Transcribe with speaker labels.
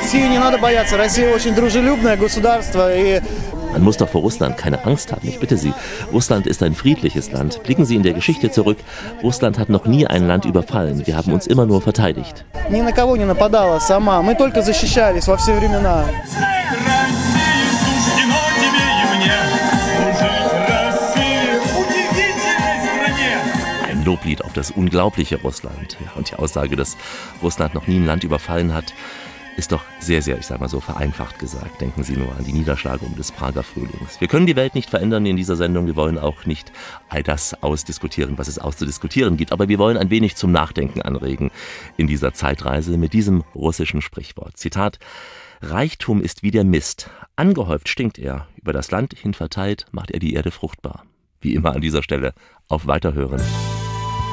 Speaker 1: Man muss doch vor Russland keine Angst haben, ich bitte Sie. Russland ist ein friedliches Land. Blicken Sie in der Geschichte zurück. Russland hat noch nie ein Land überfallen. Wir haben uns immer nur verteidigt. Ein Loblied auf das unglaubliche Russland. Ja, und die Aussage, dass Russland noch nie ein Land überfallen hat, ist doch sehr, sehr, ich sag mal so, vereinfacht gesagt. Denken Sie nur an die Niederschlagung des Prager Frühlings. Wir können die Welt nicht verändern in dieser Sendung. Wir wollen auch nicht all das ausdiskutieren, was es auszudiskutieren gibt. Aber wir wollen ein wenig zum Nachdenken anregen in dieser Zeitreise mit diesem russischen Sprichwort. Zitat: Reichtum ist wie der Mist. Angehäuft stinkt er. Über das Land hin verteilt macht er die Erde fruchtbar. Wie immer an dieser Stelle auf Weiterhören.